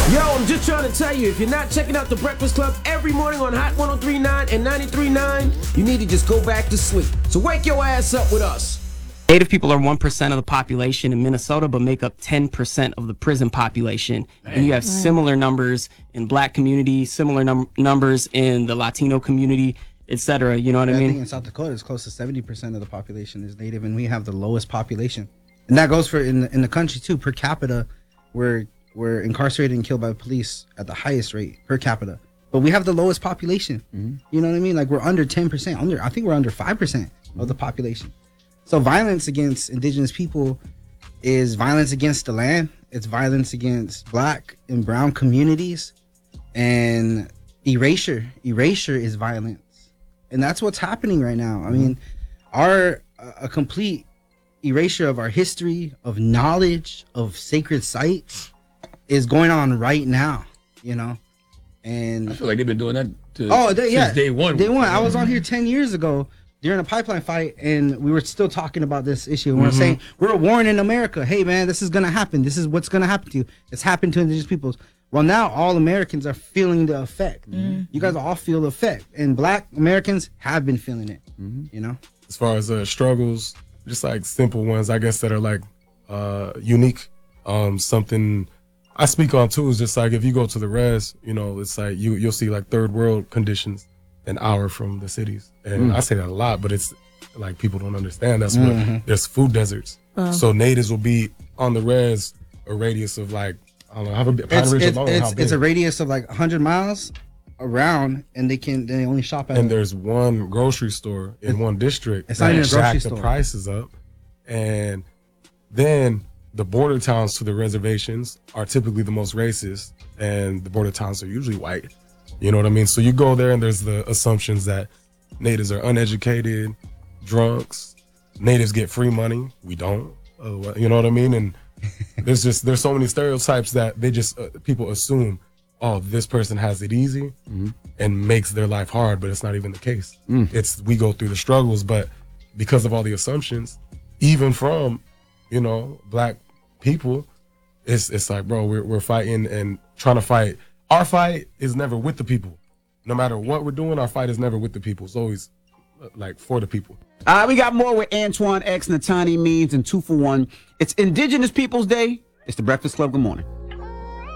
Yo, I'm just trying to tell you, if you're not checking out The Breakfast Club every morning on Hot 103.9 and 93.9, you need to just go back to sleep. So wake your ass up with us. Native people are 1% of the population in Minnesota, but make up 10% of the prison population. And you have similar numbers in black community, similar numbers in the Latino community, etc. You know what I mean? I think in South Dakota, it's close to 70% of the population is Native, and we have the lowest population. And that goes for in the country too. Per capita, we're incarcerated and killed by police at the highest rate per capita. But we have the lowest population. You know what I mean? Like we're under 10%. I think we're under 5% of the population. So violence against indigenous people is violence against the land. It's violence against black and brown communities, and erasure is violence. And that's what's happening right now. I mean, a complete erasure of our history, of knowledge, of sacred sites is going on right now, you know? And I feel like they've been doing that since day one. Day one. I was on here 10 years ago during a pipeline fight, and we were still talking about this issue. And we were saying, we're warning America, hey, man, this is going to happen. This is what's going to happen to you. It's happened to indigenous peoples. Well, now all Americans are feeling the effect. You guys all feel the effect. And black Americans have been feeling it, you know? As far as struggles, just like simple ones, I guess, that are like unique. Something I speak on too is just like if you go to the res, you know, it's like you'll see like third world conditions an hour from the cities. And I say that a lot, but it's like people don't understand. That's what there's food deserts. So natives will be on the res a radius of like, I don't know, how big it's a radius of like 100 miles around, and they only shop at. And there's one grocery store in one district it's that jack the prices up, and then the border towns to the reservations are typically the most racist, and the border towns are usually white. You know what I mean? So you go there, and there's the assumptions that natives are uneducated, drunks. Natives get free money. We don't. You know what I mean? And there's so many stereotypes that they just people assume, oh, this person has it easy and makes their life hard, but it's not even the case. It's we go through the struggles, but because of all the assumptions, even from, you know, black people, it's like, bro, we're fighting and trying to fight. Our fight is never with the people. No matter what we're doing, our fight is never with the people. It's always like for the people. We got more with Antoine X, Natani Means, and 2 for 1. It's Indigenous Peoples Day. It's The Breakfast Club. Good morning.